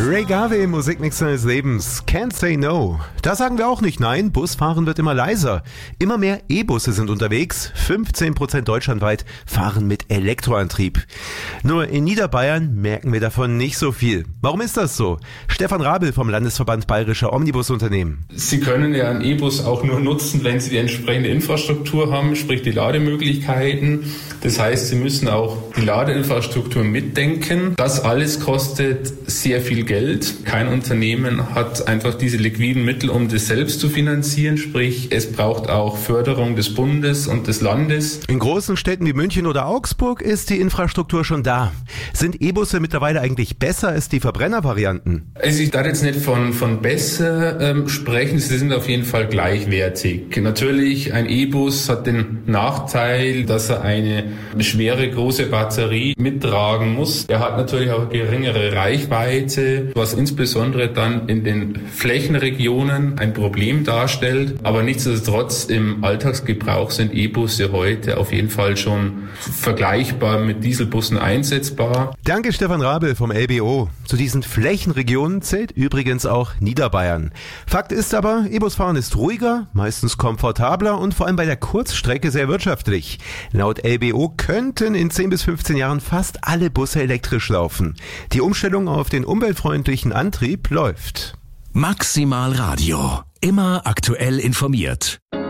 Ray Garvey, Musikmix seines Lebens. Can't say no. Da sagen wir auch nicht nein. Busfahren wird immer leiser. Immer mehr E-Busse sind unterwegs. 15% deutschlandweit fahren mit Elektroantrieb. Nur in Niederbayern merken wir davon nicht so viel. Warum ist das so? Stefan Rabel vom Landesverband Bayerischer Omnibusunternehmen. Sie können ja einen E-Bus auch nur nutzen, wenn Sie die entsprechende Infrastruktur haben, sprich die Lademöglichkeiten. Das heißt, Sie müssen auch die Ladeinfrastruktur mitdenken. Das alles kostet sehr viel Geld. Kein Unternehmen hat einfach diese liquiden Mittel, um das selbst zu finanzieren. Sprich, es braucht auch Förderung des Bundes und des Landes. In großen Städten wie München oder Augsburg ist die Infrastruktur schon da. Sind E-Busse mittlerweile eigentlich besser als die Verbrennervarianten? Also ich darf jetzt nicht von besser sprechen. Sie sind auf jeden Fall gleichwertig. Natürlich, ein E-Bus hat den Nachteil, dass er eine schwere, große Batterie mittragen muss. Er hat natürlich auch geringere Reichweite, was insbesondere dann in den Flächenregionen ein Problem darstellt. Aber nichtsdestotrotz im Alltagsgebrauch sind E-Busse heute auf jeden Fall schon vergleichbar mit Dieselbussen einsetzbar. Danke Stefan Rabel vom LBO. Zu diesen Flächenregionen zählt übrigens auch Niederbayern. Fakt ist aber, E-Busfahren ist ruhiger, meistens komfortabler und vor allem bei der Kurzstrecke sehr wirtschaftlich. Laut LBO könnten in 10 bis 15 Jahren fast alle Busse elektrisch laufen. Die Umstellung auf den umweltfreundlichen Antrieb läuft. Maximal Radio. Immer aktuell informiert.